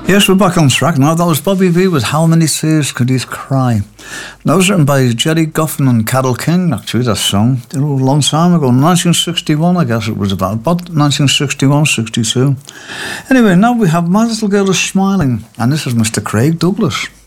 Yes, we're back on track now. That was Bobby Vee with How Many Tears Could He Cry? That was written by Jerry Goffin and Carole King, actually, that song. A long time ago, 1961, I guess it was about 1961, 62. Anyway, now we have My Little Girl Is Smiling, and this is Mr. Craig Douglas.